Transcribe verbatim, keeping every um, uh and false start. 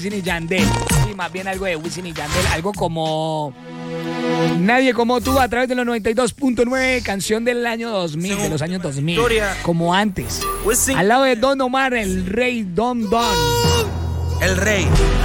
Wisin y Yandel. Sí, más bien algo de Wisin y Yandel. Algo como Nadie como tú a través de los noventa y dos punto nueve. Canción del año dos mil, de los años dos mil. Como antes. Al lado de Don Omar, el rey Don Don. El rey.